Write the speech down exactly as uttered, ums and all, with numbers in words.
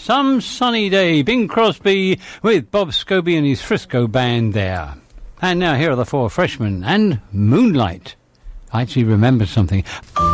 Some Sunny Day. Bing Crosby with Bob Scobie and his Frisco band there. And now here are the Four Freshmen and Moonlight. I actually remember something.